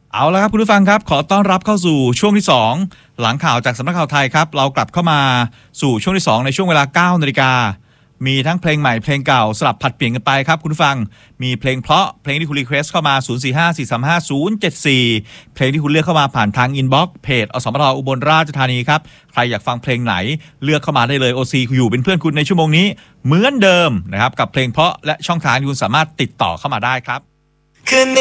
เอาละครับคุณผู้ฟังครับขอต้อนรับเข้าสู่ช่วงที่2หลังข่าวจากสำนักข่าวไทยครับเรากลับเข้ามาสู่ช่วงที่2ในช่วงเวลา 9 นาฬิกามีทั้งเพลงใหม่เพลงเก่าสลับผัดเปลี่ยนกันไปครับคุณผู้ฟังมีเพลงเพราะเพลงที่คุณรีเควสเข้ามา0454355074เพลงที่คุณเลือกเข้ามาผ่านทางอินบ็อกซ์เพจอสมทอุบลราชธานีครับใครอยากฟังเพลงไหนเลือกเข้ามาได้เลย OC อยู่เป็นเพื่อนคุณในชั่วโมงนี้เหมือนเดิมนะครับกับเพลงเพราะและช่องทางที่คุณสามารถติดต่อเข้ามาได้ครับ